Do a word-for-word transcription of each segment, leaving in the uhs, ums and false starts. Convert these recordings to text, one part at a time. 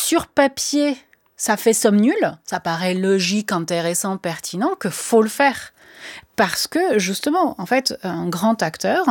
sur papier, ça fait somme nulle, ça paraît logique, intéressant, pertinent, que faut le faire. Parce que, justement, en fait, un grand acteur,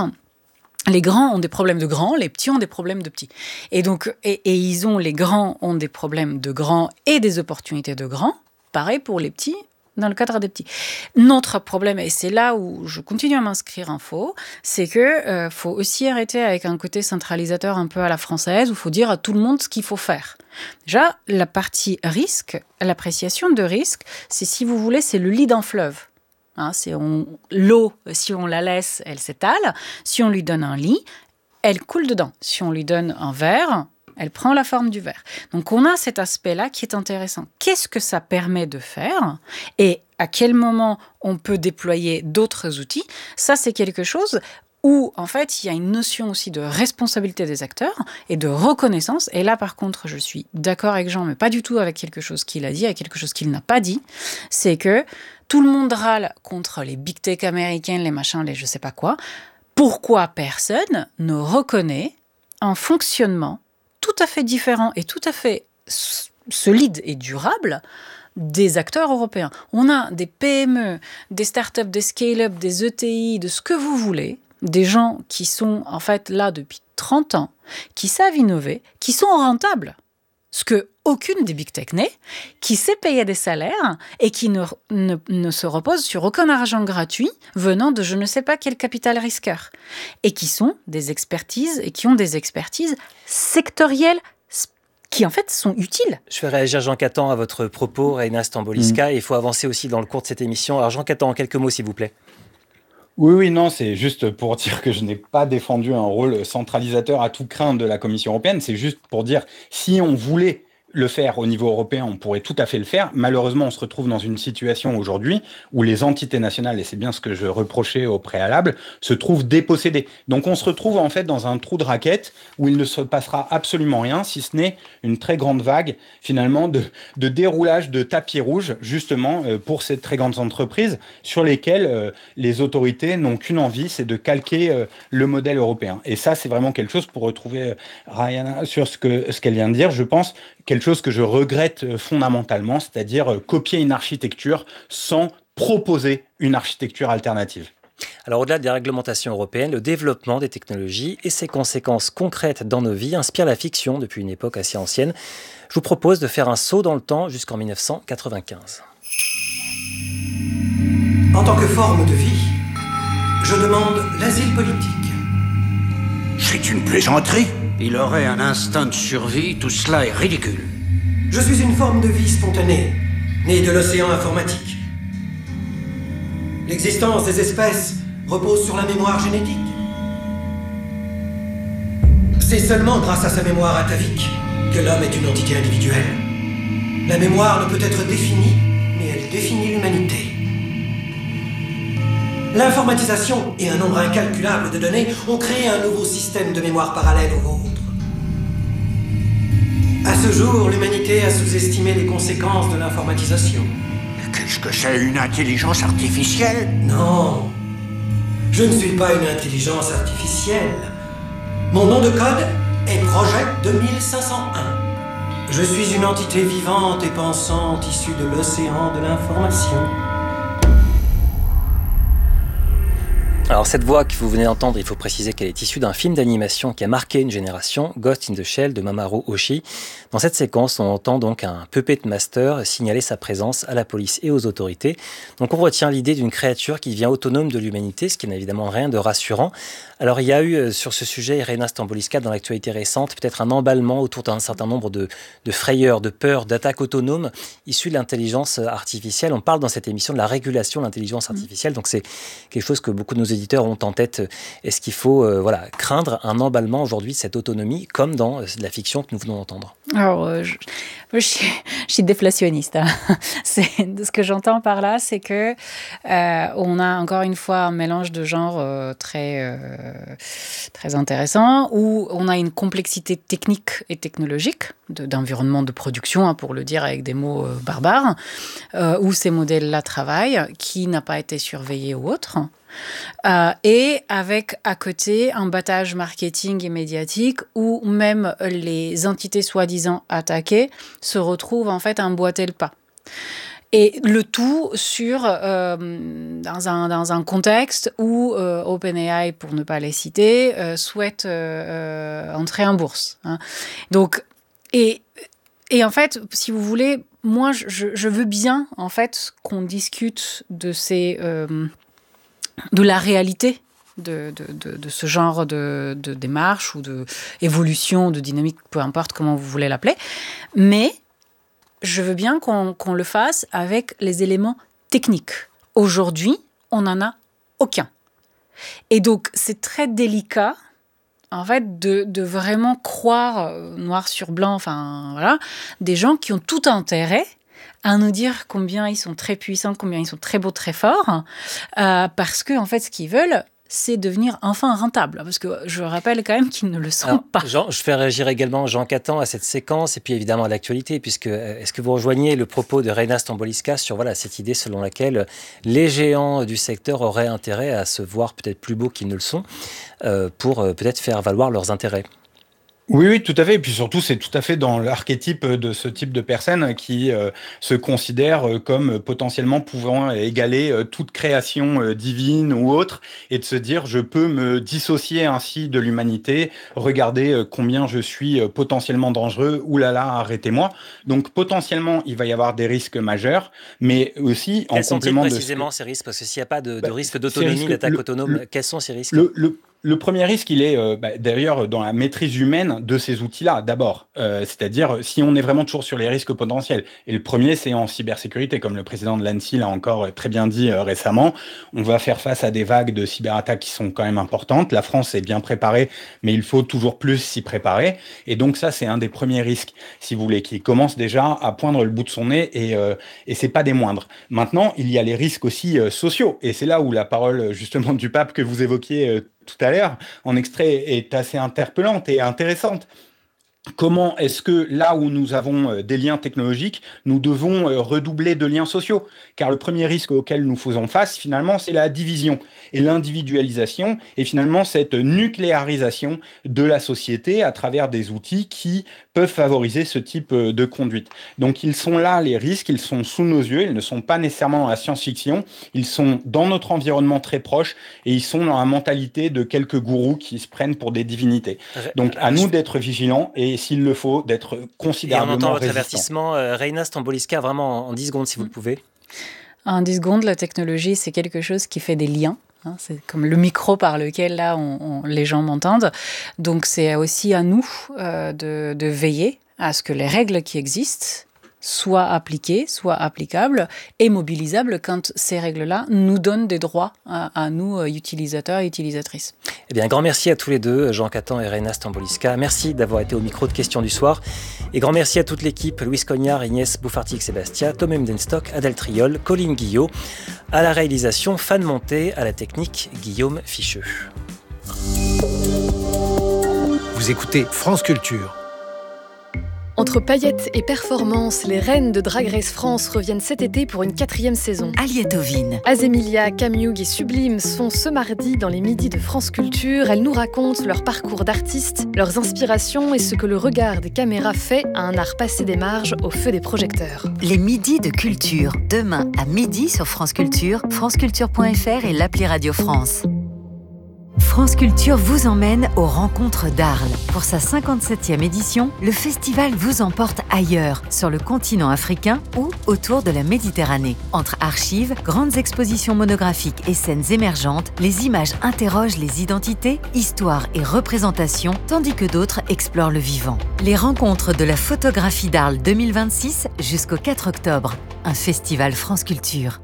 les grands ont des problèmes de grands, les petits ont des problèmes de petits. Et donc, et, et ils ont, les grands ont des problèmes de grands et des opportunités de grands. Pareil pour les petits, dans le cadre des petits. Notre problème, et c'est là où je continue à m'inscrire en faux, c'est qu'il euh, faut aussi arrêter avec un côté centralisateur un peu à la française, où il faut dire à tout le monde ce qu'il faut faire. Déjà, la partie risque, l'appréciation de risque, c'est, si vous voulez, c'est le lit d'un fleuve. Hein, c'est on, l'eau, si on la laisse, elle s'étale. Si on lui donne un lit, elle coule dedans. Si on lui donne un verre, elle prend la forme du verre. Donc, on a cet aspect-là qui est intéressant. Qu'est-ce que ça permet de faire et à quel moment on peut déployer d'autres outils? Ça, c'est quelque chose où, en fait, il y a une notion aussi de responsabilité des acteurs et de reconnaissance. Et là, par contre, je suis d'accord avec Jean, mais pas du tout avec quelque chose qu'il a dit, avec quelque chose qu'il n'a pas dit. C'est que tout le monde râle contre les big tech américains, les machins, les je sais pas quoi. Pourquoi personne ne reconnaît un fonctionnement tout à fait différent et tout à fait solide et durable des acteurs européens? On a des P M E, des startups, des scale-up, des E T I, de ce que vous voulez, des gens qui sont en fait là depuis trente ans, qui savent innover, qui sont rentables. Ce que aucune des big tech n'est, qui sait payer des salaires et qui ne, ne, ne se repose sur aucun argent gratuit venant de je ne sais pas quel capital risqueur. Et qui sont des expertises et qui ont des expertises sectorielles qui en fait sont utiles. Je fais réagir Jean Catan à votre propos, Reina Stamboliska, mmh. et il faut avancer aussi dans le cours de cette émission. Alors Jean Catan, en quelques mots s'il vous plaît. Oui, oui, non, c'est juste pour dire que je n'ai pas défendu un rôle centralisateur à tout craint de la Commission européenne. C'est juste pour dire, si on voulait le faire au niveau européen, on pourrait tout à fait le faire. Malheureusement, on se retrouve dans une situation aujourd'hui où les entités nationales, et c'est bien ce que je reprochais au préalable, se trouvent dépossédées. Donc on se retrouve en fait dans un trou de raquette où il ne se passera absolument rien, si ce n'est une très grande vague finalement de, de déroulage de tapis rouge, justement euh, pour ces très grandes entreprises sur lesquelles euh, les autorités n'ont qu'une envie, c'est de calquer euh, le modèle européen. Et ça, c'est vraiment quelque chose, pour retrouver euh, Ryan sur ce que ce qu'elle vient de dire, je pense, quelque chose que je regrette fondamentalement, c'est-à-dire euh, copier une architecture sans proposer une architecture alternative. Alors au-delà des réglementations européennes, le développement des technologies et ses conséquences concrètes dans nos vies inspirent la fiction depuis une époque assez ancienne. Je vous propose de faire un saut dans le temps jusqu'en dix-neuf cent quatre-vingt-quinze. En tant que forme de vie, je demande l'asile politique. C'est une plaisanterie. Il aurait un instinct de survie, tout cela est ridicule. Je suis une forme de vie spontanée, née de l'océan informatique. L'existence des espèces repose sur la mémoire génétique. C'est seulement grâce à sa mémoire atavique que l'homme est une entité individuelle. La mémoire ne peut être définie, mais elle définit l'humanité. L'informatisation et un nombre incalculable de données ont créé un nouveau système de mémoire parallèle au vôtre. À ce jour, l'humanité a sous-estimé les conséquences de l'informatisation. Qu'est-ce que c'est, une intelligence artificielle? Non, je ne suis pas une intelligence artificielle. Mon nom de code est Projet deux mille cinq cent un. Je suis une entité vivante et pensante issue de l'océan de l'information. Alors cette voix que vous venez d'entendre, il faut préciser qu'elle est issue d'un film d'animation qui a marqué une génération, Ghost in the Shell de Mamoru Oshii. Dans cette séquence, on entend donc un puppet master signaler sa présence à la police et aux autorités. Donc on retient l'idée d'une créature qui devient autonome de l'humanité, ce qui n'a évidemment rien de rassurant. Alors il y a eu sur ce sujet, Reina Stamboliska, dans l'actualité récente, peut-être un emballement autour d'un certain nombre de, de frayeurs, de peurs, d'attaques autonomes issues de l'intelligence artificielle. On parle dans cette émission de la régulation de l'intelligence artificielle, donc c'est quelque chose que beaucoup de nos éditeurs ont en tête. Est-ce qu'il faut euh, voilà, craindre un emballement aujourd'hui de cette autonomie, comme dans euh, la fiction que nous venons d'entendre? Alors, euh, je, je, suis, je suis déflationniste. Hein. C'est, ce que j'entends par là, c'est que euh, on a encore une fois un mélange de genres euh, très, euh, très intéressant, où on a une complexité technique et technologique, de, d'environnement de production, hein, pour le dire avec des mots euh, barbares, euh, où ces modèles-là travaillent, qui n'a pas été surveillé ou autre. Euh, et avec à côté un battage marketing et médiatique où même les entités soi-disant attaquées se retrouvent en fait à emboîter le pas. Et le tout sur, euh, dans, un, dans un contexte où euh, OpenAI, pour ne pas les citer, euh, souhaite euh, entrer en bourse. Hein. Donc, et, et en fait, si vous voulez, moi, je, je veux bien en fait qu'on discute de ces, euh, de la réalité de, de, de, de ce genre de, de démarche ou de évolution, de dynamique, peu importe comment vous voulez l'appeler, mais je veux bien qu'on, qu'on le fasse avec les éléments techniques. Aujourd'hui, on n'en a aucun. Et donc, c'est très délicat, en fait, de, de vraiment croire, euh, noir sur blanc, enfin, voilà, des gens qui ont tout intérêt à nous dire combien ils sont très puissants, combien ils sont très beaux, très forts, euh, parce que, en fait, ce qu'ils veulent, c'est devenir enfin rentable. Parce que je rappelle quand même qu'ils ne le sont Alors, pas. Jean, je fais réagir également Jean Catan à cette séquence et puis évidemment à l'actualité, puisque est-ce que vous rejoignez le propos de Reina Stambolijska sur voilà, cette idée selon laquelle les géants du secteur auraient intérêt à se voir peut-être plus beaux qu'ils ne le sont euh, pour euh, peut-être faire valoir leurs intérêts? Oui, oui, tout à fait. Et puis surtout, c'est tout à fait dans l'archétype de ce type de personnes qui euh, se considèrent euh, comme potentiellement pouvant égaler euh, toute création euh, divine ou autre, et de se dire, je peux me dissocier ainsi de l'humanité, regardez euh, combien je suis euh, potentiellement dangereux, oulala, arrêtez-moi. Donc potentiellement, il va y avoir des risques majeurs, mais aussi en quels complément sont-ils de... précisément ces risques? Parce que s'il n'y a pas de, de Bah, risque d'autonomie, risques, d'attaque le, autonome, le, quels sont ces risques? le, le, Le premier risque, il est euh, bah, d'ailleurs dans la maîtrise humaine de ces outils-là, d'abord. Euh, c'est-à-dire, si on est vraiment toujours sur les risques potentiels. Et le premier, c'est en cybersécurité, comme le président de l'A N S I l'a encore très bien dit euh, récemment. On va faire face à des vagues de cyberattaques qui sont quand même importantes. La France est bien préparée, mais il faut toujours plus s'y préparer. Et donc ça, c'est un des premiers risques, si vous voulez, qui commence déjà à poindre le bout de son nez, et, euh, et c'est pas des moindres. Maintenant, il y a les risques aussi euh, sociaux. Et c'est là où la parole, justement, du pape que vous évoquiez euh, tout à l'heure, en extrait, est assez interpellante et intéressante. Comment est-ce que là où nous avons des liens technologiques, nous devons redoubler de liens sociaux? Car le premier risque auquel nous faisons face, finalement, c'est la division et l'individualisation, et finalement cette nucléarisation de la société à travers des outils qui peuvent favoriser ce type de conduite. Donc ils sont là, les risques, ils sont sous nos yeux, ils ne sont pas nécessairement dans la science-fiction, ils sont dans notre environnement très proche, et ils sont dans la mentalité de quelques gourous qui se prennent pour des divinités. Donc à nous d'être vigilants, et s'il le faut, d'être considérablement résistants. Et on entend votre avertissement. Euh, Reina Stambolijska, vraiment en dix secondes, si vous le pouvez. En dix secondes, la technologie, c'est quelque chose qui fait des liens. Hein, c'est comme le micro par lequel là, on, on, les gens m'entendent. Donc, c'est aussi à nous euh, de, de veiller à ce que les règles qui existent soient appliquées, soient applicables et mobilisables quand ces règles-là nous donnent des droits à, à nous, utilisateurs et utilisatrices. Eh bien, un grand merci à tous les deux, Jean Catan et Reina Stambolijska. Merci d'avoir été au micro de Questions du Soir. Et grand merci à toute l'équipe, Louis Cognard, Inès Boufartic-Sébastien, Tom Mdenstock, Adèle Triol, Colline Guillot. À la réalisation, Fan Monté, à la technique, Guillaume Ficheux. Vous écoutez France Culture. Entre paillettes et performances, les reines de Drag Race France reviennent cet été pour une quatrième saison. Aliette Ovine, Azemilia, Camille et Sublime sont ce mardi dans les midis de France Culture. Elles nous racontent leur parcours d'artistes, leurs inspirations et ce que le regard des caméras fait à un art passé des marges au feu des projecteurs. Les midis de culture, demain à midi sur France Culture, franceculture point f r et l'appli Radio France. France Culture vous emmène aux rencontres d'Arles. Pour sa cinquante-septième édition, le festival vous emporte ailleurs, sur le continent africain ou autour de la Méditerranée. Entre archives, grandes expositions monographiques et scènes émergentes, les images interrogent les identités, histoires et représentations, tandis que d'autres explorent le vivant. Les rencontres de la photographie d'Arles deux mille vingt-six jusqu'au quatre octobre. Un festival France Culture.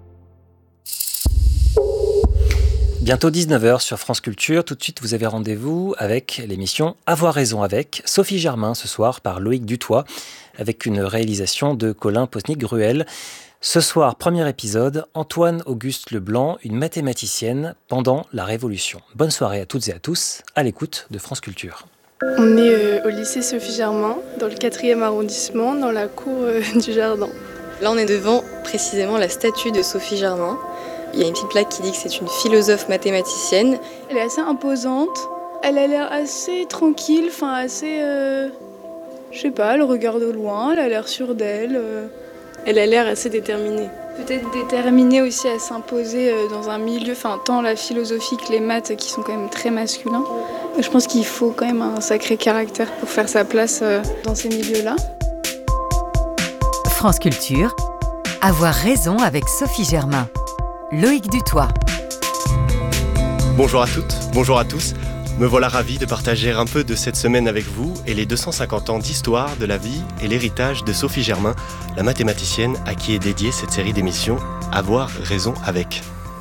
Bientôt dix-neuf heures sur France Culture. Tout de suite, vous avez rendez-vous avec l'émission Avoir raison avec Sophie Germain ce soir par Loïc Dutoit avec une réalisation de Colin Posnic-Gruel. Ce soir, premier épisode, Antoine-Auguste Leblanc, une mathématicienne pendant la Révolution. Bonne soirée à toutes et à tous, à l'écoute de France Culture. On est euh, au lycée Sophie Germain, dans le quatrième arrondissement, dans la cour euh, du jardin. Là, on est devant précisément la statue de Sophie Germain. Il y a une petite plaque qui dit que c'est une philosophe mathématicienne. Elle est assez imposante. Elle a l'air assez tranquille, enfin assez... Euh... Je sais pas, elle regarde au loin, elle a l'air sûre d'elle. Euh... Elle a l'air assez déterminée. Peut-être déterminée aussi à s'imposer dans un milieu, enfin tant la philosophie que les maths qui sont quand même très masculins. Je pense qu'il faut quand même un sacré caractère pour faire sa place dans ces milieux-là. France Culture, avoir raison avec Sophie Germain. Loïc Dutoit. Bonjour à toutes, bonjour à tous. Me voilà ravi de partager un peu de cette semaine avec vous et les deux cent cinquante ans d'histoire de la vie et l'héritage de Sophie Germain, la mathématicienne à qui est dédiée cette série d'émissions Avoir raison avec.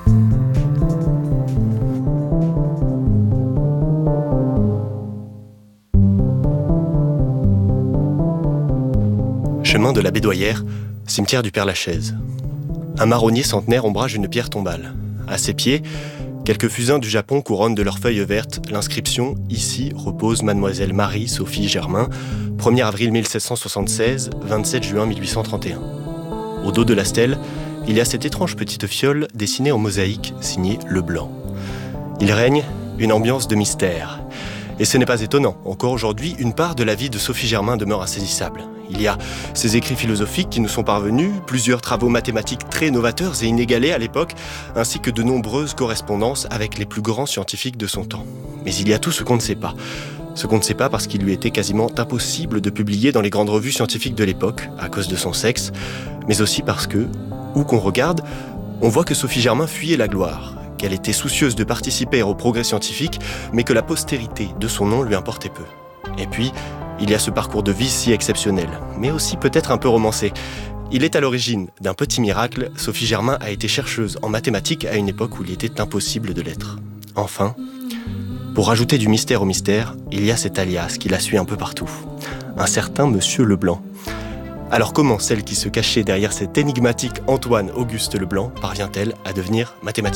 Chemin de la Bédoyère, cimetière du Père-Lachaise. Un marronnier centenaire ombrage une pierre tombale. À ses pieds, quelques fusains du Japon couronnent de leurs feuilles vertes l'inscription « Ici repose Mademoiselle Marie-Sophie Germain, premier avril mille sept cent soixante-seize, vingt-sept juin mille huit cent trente et un ». Au dos de la stèle, il y a cette étrange petite fiole dessinée en mosaïque signée Leblanc. Il règne une ambiance de mystère. Et ce n'est pas étonnant, encore aujourd'hui, une part de la vie de Sophie Germain demeure insaisissable. Il y a ses écrits philosophiques qui nous sont parvenus, plusieurs travaux mathématiques très novateurs et inégalés à l'époque, ainsi que de nombreuses correspondances avec les plus grands scientifiques de son temps. Mais il y a tout ce qu'on ne sait pas. Ce qu'on ne sait pas parce qu'il lui était quasiment impossible de publier dans les grandes revues scientifiques de l'époque, à cause de son sexe, mais aussi parce que, où qu'on regarde, on voit que Sophie Germain fuyait la gloire, qu'elle était soucieuse de participer au progrès scientifique, mais que la postérité de son nom lui importait peu. Et puis, il y a ce parcours de vie si exceptionnel, mais aussi peut-être un peu romancé. Il est à l'origine d'un petit miracle. Sophie Germain a été chercheuse en mathématiques à une époque où il était impossible de l'être. Enfin, pour ajouter du mystère au mystère, il y a cet alias qui la suit un peu partout. Un certain Monsieur Leblanc. Alors comment celle qui se cachait derrière cet énigmatique Antoine Auguste Leblanc parvient-elle à devenir mathématicienne ?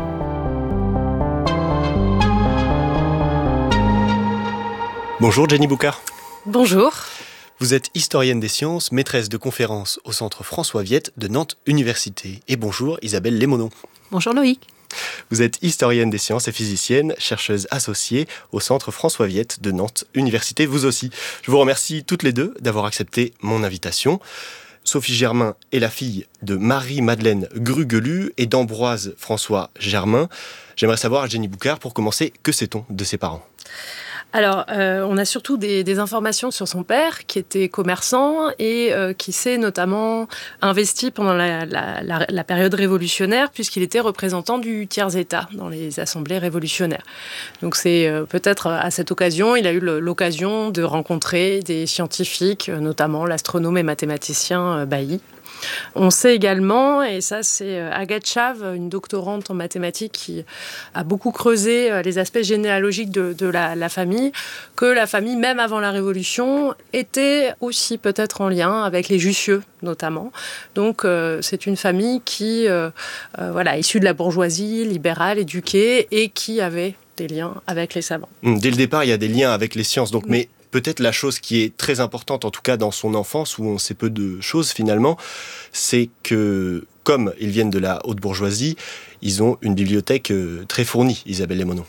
Bonjour Jenny Boucard. Bonjour. Vous êtes historienne des sciences, maîtresse de conférences au Centre François Viette de Nantes Université. Et bonjour Isabelle Lémonon. Bonjour Loïc. Vous êtes historienne des sciences et physicienne, chercheuse associée au Centre François Viette de Nantes Université, vous aussi. Je vous remercie toutes les deux d'avoir accepté mon invitation. Sophie Germain est la fille de Marie-Madeleine Grugelu et d'Ambroise François Germain. J'aimerais savoir, Jenny Boucard, pour commencer, que sait-on de ses parents ? Alors, euh, on a surtout des, des informations sur son père, qui était commerçant et euh, qui s'est notamment investi pendant la, la, la, la période révolutionnaire, puisqu'il était représentant du tiers-État dans les assemblées révolutionnaires. Donc, c'est euh, peut-être à cette occasion, il a eu l'occasion de rencontrer des scientifiques, notamment l'astronome et mathématicien euh, Bailly. On sait également, et ça c'est Agathe Chave, une doctorante en mathématiques qui a beaucoup creusé les aspects généalogiques de, de la, la famille, que la famille, même avant la Révolution, était aussi peut-être en lien avec les Jussieu notamment. Donc euh, c'est une famille qui, euh, euh, voilà, issue de la bourgeoisie libérale, éduquée, et qui avait des liens avec les savants. Dès le départ, il y a des liens avec les sciences, donc, mais peut-être la chose qui est très importante, en tout cas dans son enfance, où on sait peu de choses finalement, c'est que, comme ils viennent de la haute bourgeoisie, ils ont une bibliothèque très fournie, Isabelle Lémonon.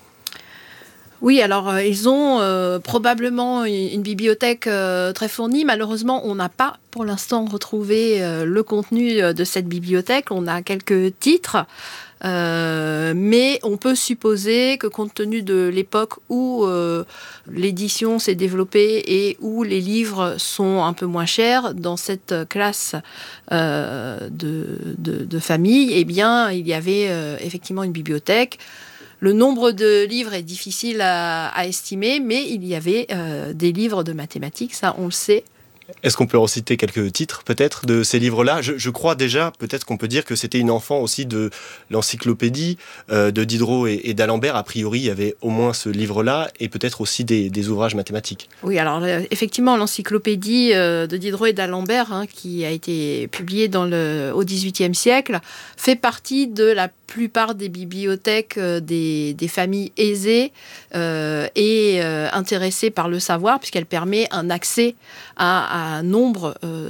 Oui, alors euh, ils ont euh, probablement une, une bibliothèque euh, très fournie. Malheureusement, on n'a pas pour l'instant retrouvé euh, le contenu de cette bibliothèque. On a quelques titres. Euh, mais on peut supposer que compte tenu de l'époque où euh, l'édition s'est développée et où les livres sont un peu moins chers, dans cette classe euh, de, de, de famille, eh bien, il y avait euh, effectivement une bibliothèque. Le nombre de livres est difficile à, à estimer, mais il y avait euh, des livres de mathématiques, ça on le sait. Est-ce qu'on peut reciter quelques titres, peut-être, de ces livres-là ? je, je crois déjà, peut-être qu'on peut dire que c'était une enfant aussi de l'encyclopédie euh, de Diderot et, et d'Alembert. A priori, il y avait au moins ce livre-là, et peut-être aussi des, des ouvrages mathématiques. Oui, alors euh, effectivement, l'encyclopédie euh, de Diderot et d'Alembert, hein, qui a été publiée dans le, au dix-huitième siècle, fait partie de la plupart des bibliothèques euh, des, des familles aisées euh, et euh, intéressées par le savoir, puisqu'elle permet un accès à, à un nombre euh,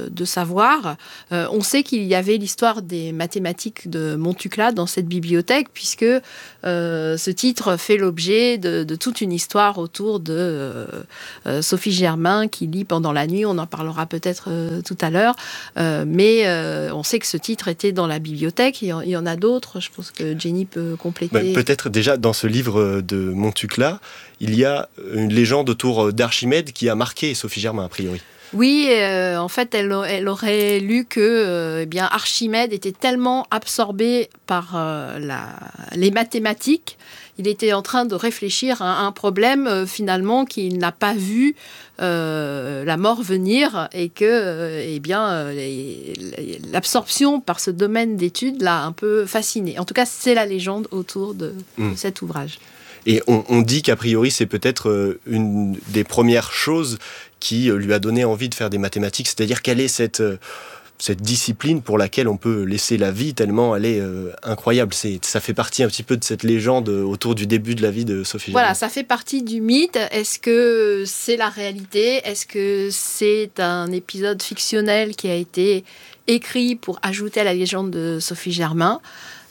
de, de savoir. Euh, on sait qu'il y avait l'histoire des mathématiques de Montucla dans cette bibliothèque, puisque euh, ce titre fait l'objet de, de toute une histoire autour de euh, euh, Sophie Germain qui lit pendant la nuit. On en parlera peut-être euh, tout à l'heure. Euh, mais euh, on sait que ce titre était dans la bibliothèque. Il y en, il y en a d'autres. Je pense que Jenny peut compléter. Ben, peut-être déjà dans ce livre de Montucla, il y a une légende autour d'Archimède qui a marqué Sophie Germain, a priori. Oui, euh, en fait, elle, elle aurait lu que euh, eh bien, Archimède était tellement absorbé par euh, la, les mathématiques, il était en train de réfléchir à un problème euh, finalement qu'il n'a pas vu euh, la mort venir et que euh, eh bien, euh, les, l'absorption par ce domaine d'études l'a un peu fasciné. En tout cas, c'est la légende autour de, mmh. de cet ouvrage. Et on, on dit qu'a priori, c'est peut-être une des premières choses qui lui a donné envie de faire des mathématiques, c'est-à-dire quelle est cette, cette discipline pour laquelle on peut laisser la vie tellement elle est euh, incroyable. C'est, ça fait partie un petit peu de cette légende autour du début de la vie de Sophie Germain. Voilà, ça fait partie du mythe. Est-ce que c'est la réalité ? Est-ce que c'est un épisode fictionnel qui a été écrit pour ajouter à la légende de Sophie Germain ?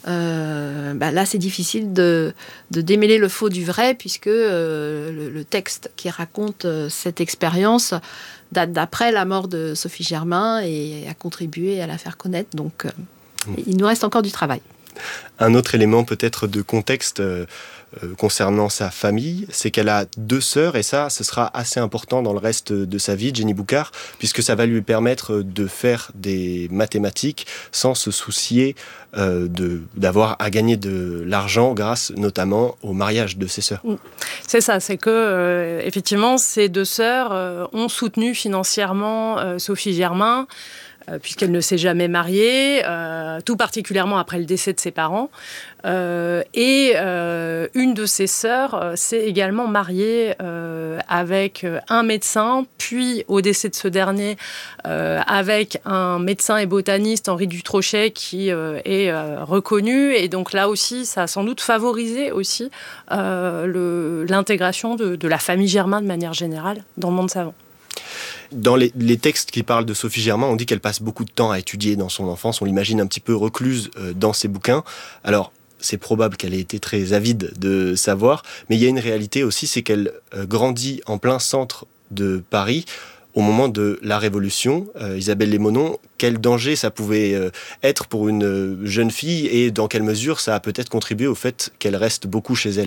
Euh, bah là, c'est difficile de, de démêler le faux du vrai, puisque euh, le, le texte qui raconte euh, cette expérience date d'après la mort de Sophie Germain et a contribué à la faire connaître. Donc, euh, mmh. il nous reste encore du travail. Un autre élément peut-être de contexte euh, euh, concernant sa famille, c'est qu'elle a deux sœurs, et ça, ce sera assez important dans le reste de sa vie, Jenny Boucard, puisque ça va lui permettre de faire des mathématiques sans se soucier euh, de, d'avoir à gagner de l'argent grâce notamment au mariage de ses sœurs. C'est ça, c'est que euh, effectivement, ces deux sœurs euh, ont soutenu financièrement euh, Sophie Germain, puisqu'elle ne s'est jamais mariée, euh, tout particulièrement après le décès de ses parents. Euh, et euh, une de ses sœurs euh, s'est également mariée euh, avec un médecin, puis au décès de ce dernier, euh, avec un médecin et botaniste, Henri Dutrochet, qui euh, est euh, reconnu. Et donc là aussi, ça a sans doute favorisé aussi euh, le, l'intégration de, de la famille Germain de manière générale dans le monde savant. Dans les, les textes qui parlent de Sophie Germain, on dit qu'elle passe beaucoup de temps à étudier dans son enfance. On l'imagine un petit peu recluse euh, dans ses bouquins. Alors, c'est probable qu'elle ait été très avide de savoir, mais il y a une réalité aussi, c'est qu'elle euh, grandit en plein centre de Paris au moment de la Révolution. Euh, Isabelle Lémonon, quel danger ça pouvait euh, être pour une euh, jeune fille et dans quelle mesure ça a peut-être contribué au fait qu'elle reste beaucoup chez elle ?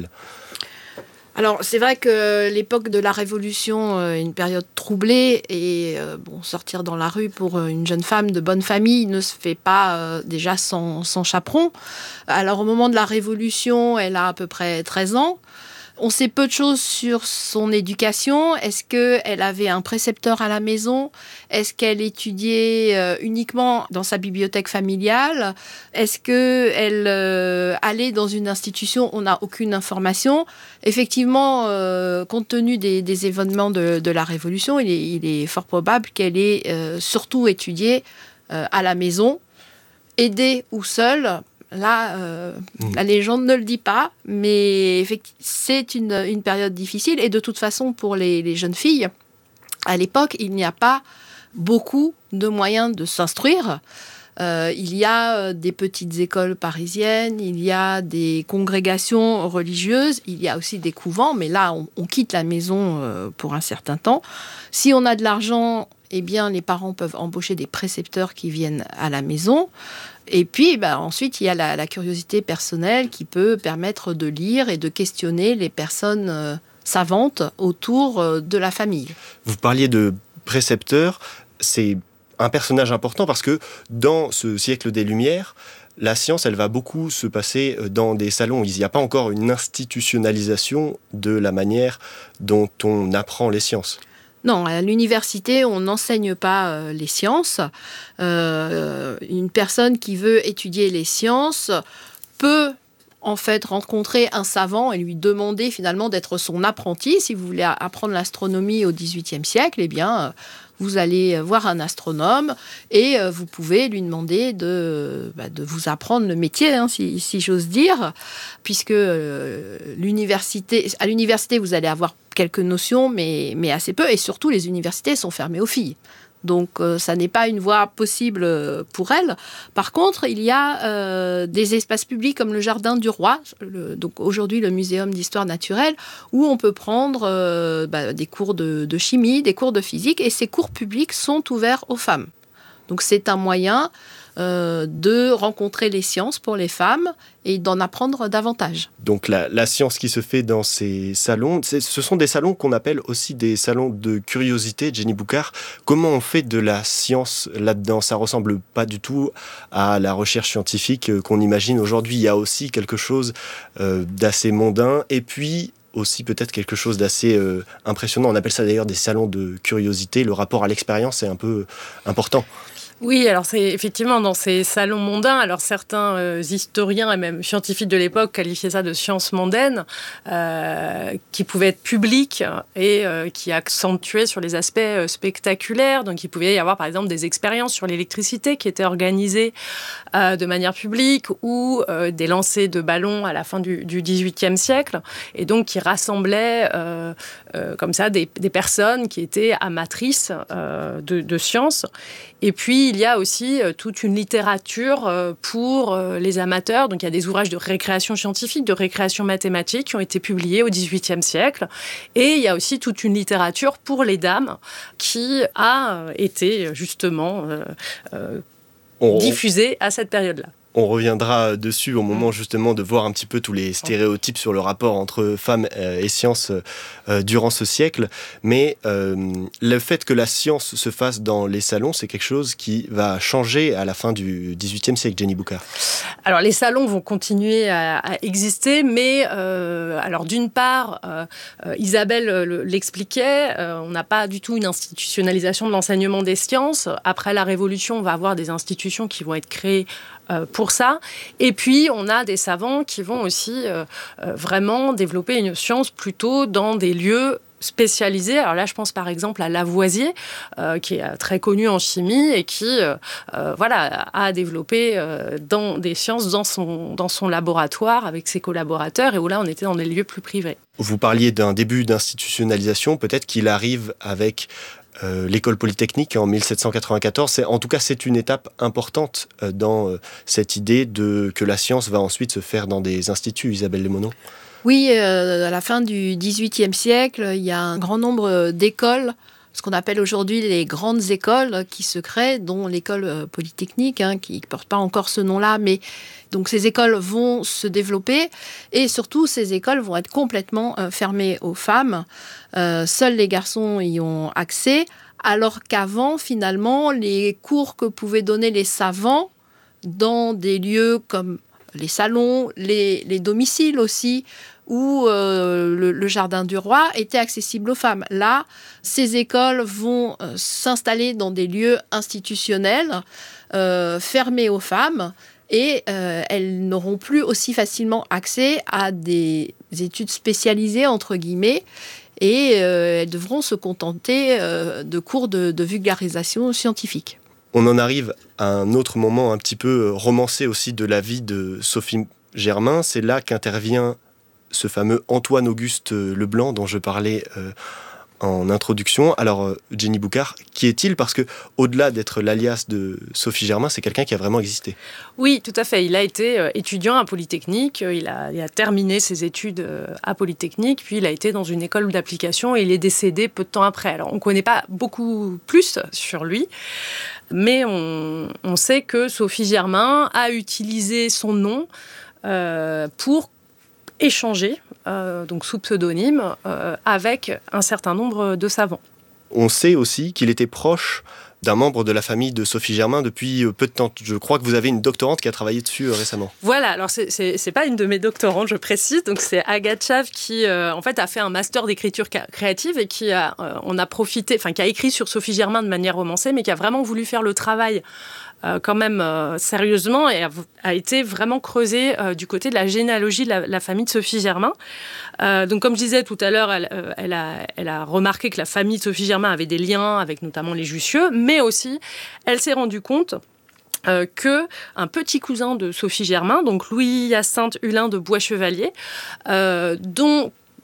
Alors, c'est vrai que l'époque de la Révolution est une période troublée et euh, bon, sortir dans la rue pour une jeune femme de bonne famille ne se fait pas euh, déjà sans, sans chaperon. Alors, au moment de la Révolution, elle a à peu près treize ans. On sait peu de choses sur son éducation. Est-ce qu'elle avait un précepteur à la maison ? Est-ce qu'elle étudiait euh, uniquement dans sa bibliothèque familiale ? Est-ce qu'elle euh, allait dans une institution ? On n'a aucune information. Effectivement, euh, compte tenu des, des événements de, de la Révolution, il est, il est fort probable qu'elle ait euh, surtout étudié euh, à la maison, aidée ou seule. Là, euh, mmh. la légende ne le dit pas, mais c'est une, une période difficile. Et de toute façon, pour les, les jeunes filles, à l'époque, il n'y a pas beaucoup de moyens de s'instruire. Euh, il y a des petites écoles parisiennes, il y a des congrégations religieuses, il y a aussi des couvents, mais là, on, on quitte la maison euh, pour un certain temps. Si on a de l'argent, eh bien, les parents peuvent embaucher des précepteurs qui viennent à la maison. Et puis, bah, ensuite, il y a la, la curiosité personnelle qui peut permettre de lire et de questionner les personnes euh, savantes autour euh, de la famille. Vous parliez de précepteurs, c'est un personnage important parce que dans ce siècle des Lumières, la science, elle va beaucoup se passer dans des salons où il n'y a pas encore une institutionnalisation de la manière dont on apprend les sciences. Non, à l'université, on n'enseigne pas euh, les sciences. Euh, une personne qui veut étudier les sciences peut en fait rencontrer un savant et lui demander finalement d'être son apprenti. Si vous voulez apprendre l'astronomie au dix-huitième siècle, eh bien, vous allez voir un astronome et vous pouvez lui demander de, bah, de vous apprendre le métier, hein, si, si j'ose dire, puisque euh, l'université, à l'université, vous allez avoir quelques notions, mais, mais assez peu, et surtout, les universités sont fermées aux filles. Donc, euh, ça n'est pas une voie possible pour elle. Par contre, il y a euh, des espaces publics comme le Jardin du Roi, le, donc aujourd'hui le Muséum d'histoire naturelle, où on peut prendre euh, bah, des cours de, de chimie, des cours de physique, et ces cours publics sont ouverts aux femmes. Donc, c'est un moyen euh, de rencontrer les sciences pour les femmes et d'en apprendre davantage. Donc la, la science qui se fait dans ces salons, ce sont des salons qu'on appelle aussi des salons de curiosité, Jenny Boucard. Comment on fait de la science là-dedans ? Ça ressemble pas du tout à la recherche scientifique qu'on imagine aujourd'hui. Il y a aussi quelque chose euh, d'assez mondain et puis aussi peut-être quelque chose d'assez euh, impressionnant. On appelle ça d'ailleurs des salons de curiosité. Le rapport à l'expérience est un peu important. Oui, alors c'est effectivement dans ces salons mondains, alors certains euh, historiens et même scientifiques de l'époque qualifiaient ça de sciences mondaines, euh, qui pouvaient être publiques et euh, qui accentuaient sur les aspects euh, spectaculaires. Donc il pouvait y avoir par exemple des expériences sur l'électricité qui étaient organisées euh, de manière publique ou euh, des lancers de ballons à la fin du, du dix-huitième siècle et donc qui rassemblaient euh, euh, comme ça des, des personnes qui étaient amatrices euh, de, de sciences. Et puis, il y a aussi euh, toute une littérature euh, pour euh, les amateurs. Donc, il y a des ouvrages de récréation scientifique, de récréation mathématique qui ont été publiés au dix-huitième siècle. Et il y a aussi toute une littérature pour les dames qui a euh, été justement euh, euh, on, diffusée à cette période-là. On reviendra dessus au moment justement de voir un petit peu tous les stéréotypes sur le rapport entre femmes et sciences euh, durant ce siècle. Mais euh, le fait que la science se fasse dans les salons, c'est quelque chose qui va changer à la fin du dix-huitième siècle, Jenny Boucard. Alors les salons vont continuer à, à exister, mais euh, alors d'une part, euh, Isabelle l'expliquait, euh, on n'a pas du tout une institutionnalisation de l'enseignement des sciences. Après la Révolution, on va avoir des institutions qui vont être créées Euh, pour ça. Et puis, on a des savants qui vont aussi euh, euh, vraiment développer une science plutôt dans des lieux spécialisés. Alors là, je pense par exemple à Lavoisier, euh, qui est très connu en chimie et qui euh, euh, voilà, a développé euh, dans des sciences dans son, dans son laboratoire avec ses collaborateurs, et où là, on était dans des lieux plus privés. Vous parliez d'un début d'institutionnalisation, peut-être qu'il arrive avec Euh, l'école polytechnique en mille sept cent quatre-vingt-quatorze. C'est, en tout cas, c'est une étape importante euh, dans euh, cette idée de, que la science va ensuite se faire dans des instituts, Isabelle Lemonon. Oui, euh, à la fin du dix-huitième siècle, il y a un grand nombre d'écoles, ce qu'on appelle aujourd'hui les grandes écoles qui se créent, dont l'école polytechnique, hein, qui ne porte pas encore ce nom-là, mais donc ces écoles vont se développer et surtout ces écoles vont être complètement euh, fermées aux femmes. Euh, seuls les garçons y ont accès, alors qu'avant, finalement, les cours que pouvaient donner les savants dans des lieux comme les salons, les, les domiciles aussi, où euh, le, le Jardin du Roi était accessible aux femmes. Là, ces écoles vont euh, s'installer dans des lieux institutionnels, euh, fermés aux femmes, et euh, elles n'auront plus aussi facilement accès à des études spécialisées, entre guillemets, et euh, elles devront se contenter euh, de cours de, de vulgarisation scientifique. On en arrive à un autre moment un petit peu romancé aussi de la vie de Sophie Germain. C'est là qu'intervient ce fameux Antoine-Auguste Leblanc dont je parlais euh, en introduction. Alors, euh, Jenny Boucard, qui est-il ? Parce que, au-delà d'être l'alias de Sophie Germain, c'est quelqu'un qui a vraiment existé. Oui, tout à fait. Il a été euh, étudiant à Polytechnique. Il a, il a terminé ses études euh, à Polytechnique, puis il a été dans une école d'application et il est décédé peu de temps après. Alors, on ne connaît pas beaucoup plus sur lui, mais on, on sait que Sophie Germain a utilisé son nom euh, pour échanger, euh, donc sous pseudonyme, euh, avec un certain nombre de savants. On sait aussi qu'il était proche d'un membre de la famille de Sophie Germain depuis peu de temps. Je crois que vous avez une doctorante qui a travaillé dessus euh, récemment. Voilà, alors c'est, c'est, c'est pas une de mes doctorantes, je précise, donc c'est Agathe Chaves qui euh, en fait a fait un master d'écriture créative et qui a, euh, on a profité, enfin qui a écrit sur Sophie Germain de manière romancée, mais qui a vraiment voulu faire le travail Euh, quand même euh, sérieusement et a, a été vraiment creusé euh, du côté de la généalogie de la, la famille de Sophie Germain. Euh, donc comme je disais tout à l'heure, elle, euh, elle, a, elle a remarqué que la famille de Sophie Germain avait des liens avec notamment les Jussieu, mais aussi elle s'est rendue compte Euh, que un petit cousin de Sophie Germain, donc Louis-Hyacinthe Hulin de Bois-Chevalier, euh, dont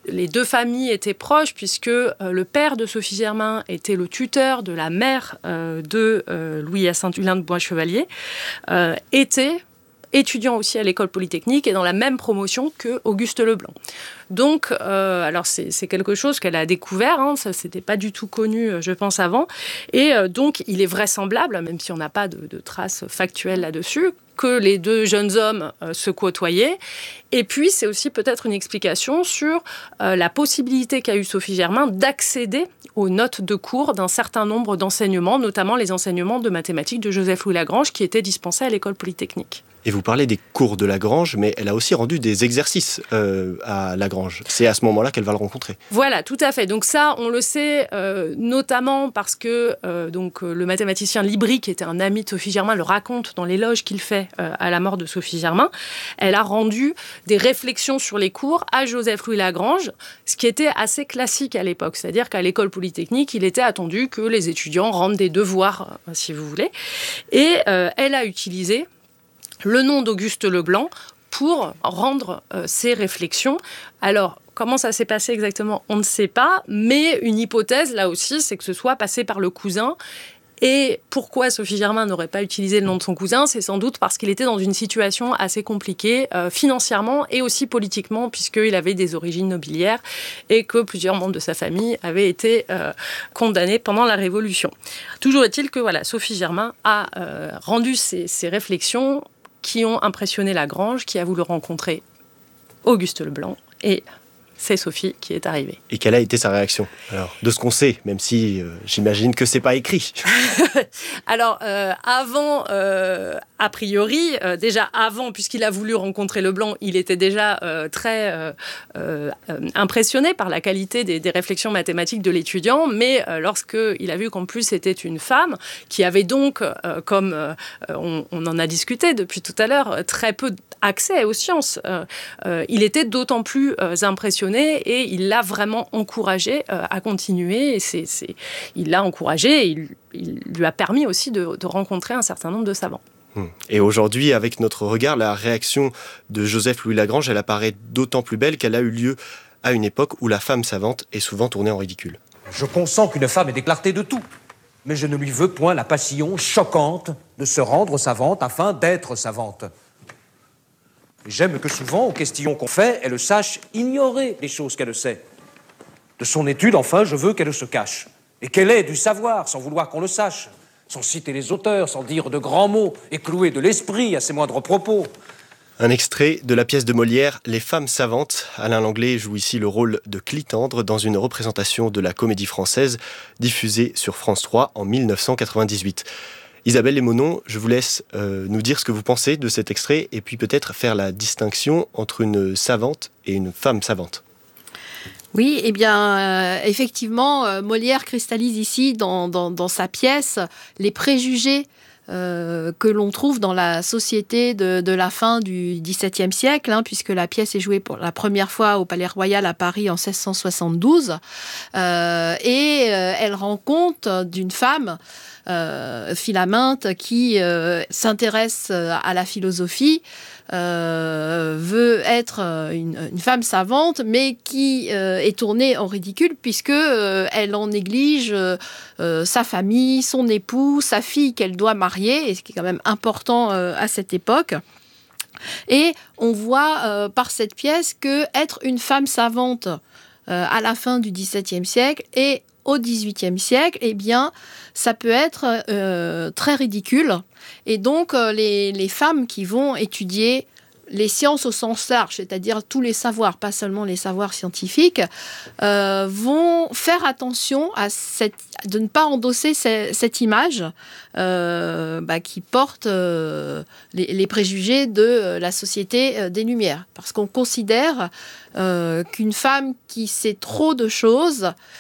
les deux familles étaient proches puisque euh, le père de Sophie Germain était le tuteur de la mère euh, de euh, Louis-Hyacinthe Hulin de Bois-Chevalier, euh, était étudiant aussi à l'école polytechnique et dans la même promotion que Auguste Leblanc. Donc, euh, alors c'est, c'est quelque chose qu'elle a découvert, hein, ça c'était pas du tout connu, je pense, avant. Et euh, donc, il est vraisemblable, même si on n'a pas de, de traces factuelles là-dessus, que les deux jeunes hommes euh, se côtoyaient. Et puis, c'est aussi peut-être une explication sur euh, la possibilité qu'a eue Sophie Germain d'accéder aux notes de cours d'un certain nombre d'enseignements, notamment les enseignements de mathématiques de Joseph-Louis Lagrange, qui étaient dispensés à l'école polytechnique. Et vous parlez des cours de Lagrange, mais elle a aussi rendu des exercices euh, à Lagrange. C'est à ce moment-là qu'elle va le rencontrer. Voilà, tout à fait. Donc ça, on le sait euh, notamment parce que euh, donc, euh, le mathématicien Libri, qui était un ami de Sophie Germain, le raconte dans l'éloge qu'il fait euh, à la mort de Sophie Germain. Elle a rendu des réflexions sur les cours à Joseph-Louis Lagrange, ce qui était assez classique à l'époque. C'est-à-dire qu'à l'école polytechnique, il était attendu que les étudiants rendent des devoirs, euh, si vous voulez. Et euh, elle a utilisé le nom d'Auguste Leblanc pour rendre euh, ses réflexions. Alors, comment ça s'est passé exactement, on ne sait pas, mais une hypothèse, là aussi, c'est que ce soit passé par le cousin. Et pourquoi Sophie Germain n'aurait pas utilisé le nom de son cousin ? C'est sans doute parce qu'il était dans une situation assez compliquée, euh, financièrement et aussi politiquement, puisqu'il avait des origines nobiliaires et que plusieurs membres de sa famille avaient été euh, condamnés pendant la Révolution. Toujours est-il que voilà, Sophie Germain a euh, rendu ses, ses réflexions qui ont impressionné Lagrange, qui a voulu rencontrer Auguste Leblanc, et c'est Sophie qui est arrivée. Et quelle a été sa réaction ? Alors, de ce qu'on sait, même si euh, j'imagine que c'est pas écrit. Alors, euh, avant, euh, a priori, euh, déjà avant, puisqu'il a voulu rencontrer Leblanc, il était déjà euh, très euh, euh, impressionné par la qualité des, des réflexions mathématiques de l'étudiant, mais euh, lorsqu'il a vu qu'en plus c'était une femme, qui avait donc, euh, comme euh, on, on en a discuté depuis tout à l'heure, très peu accès aux sciences, euh, euh, il était d'autant plus euh, impressionné et il l'a vraiment encouragé euh, à continuer. Et c'est, c'est, il l'a encouragé et il, il lui a permis aussi de, de rencontrer un certain nombre de savants. Et aujourd'hui, avec notre regard, la réaction de Joseph-Louis Lagrange, elle apparaît d'autant plus belle qu'elle a eu lieu à une époque où la femme savante est souvent tournée en ridicule. Je consens qu'une femme ait des clartés de tout, mais je ne lui veux point la passion choquante de se rendre savante afin d'être savante. Et j'aime que souvent, aux questions qu'on fait, elle sache ignorer les choses qu'elle sait. De son étude, enfin, je veux qu'elle se cache, et qu'elle ait du savoir sans vouloir qu'on le sache, sans citer les auteurs, sans dire de grands mots, et clouer de l'esprit à ses moindres propos. Un extrait de la pièce de Molière, Les femmes savantes. Alain Langlais joue ici le rôle de Clitandre dans une représentation de la Comédie Française diffusée sur France trois en dix-neuf cent quatre-vingt-dix-huit. Isabelle Lémonon, je vous laisse euh, nous dire ce que vous pensez de cet extrait et puis peut-être faire la distinction entre une savante et une femme savante. Oui, eh bien, euh, effectivement, euh, Molière cristallise ici dans, dans, dans sa pièce les préjugés Euh, que l'on trouve dans la société de, de la fin du dix-septième siècle, hein, puisque la pièce est jouée pour la première fois au Palais Royal à Paris en seize cent soixante-douze. Euh, et euh, elle rend compte d'une femme, euh, Philaminte, qui euh, s'intéresse à la philosophie, Euh, veut être une, une femme savante, mais qui euh, est tournée en ridicule puisque euh, elle en néglige euh, euh, sa famille, son époux, sa fille qu'elle doit marier, et ce qui est quand même important euh, à cette époque. Et on voit euh, par cette pièce que être une femme savante euh, à la fin du dix-septième siècle et au dix-huitième siècle, eh bien, ça peut être euh, très ridicule. Et donc, euh, les, les femmes qui vont étudier les sciences au sens large, c'est-à-dire tous les savoirs, pas seulement les savoirs scientifiques, euh, vont faire attention à cette, de ne pas endosser ce, cette image euh, bah, qui porte euh, les, les préjugés de la société des Lumières. Parce qu'on considère euh, qu'une femme qui sait trop de choses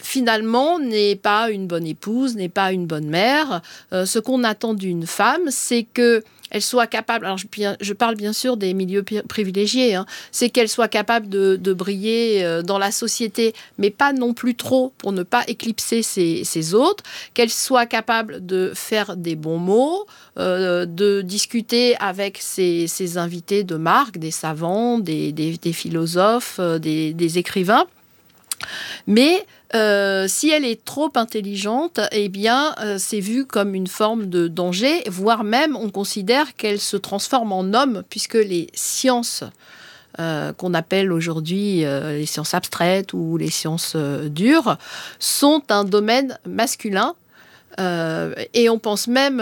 finalement, n'est pas une bonne épouse, n'est pas une bonne mère. Euh, ce qu'on attend d'une femme, c'est qu'elle soit capable, alors je, je parle bien sûr des milieux privilégiés, hein, c'est qu'elle soit capable de, de briller euh, dans la société, mais pas non plus trop pour ne pas éclipser ses, ses autres, qu'elle soit capable de faire des bons mots, euh, de discuter avec ses, ses invités de marque, des savants, des, des, des philosophes, euh, des, des écrivains. Mais euh, si elle est trop intelligente, eh bien, euh, c'est vu comme une forme de danger, voire même on considère qu'elle se transforme en homme, puisque les sciences euh, qu'on appelle aujourd'hui euh, les sciences abstraites ou les sciences euh, dures sont un domaine masculin. Euh, et on pense même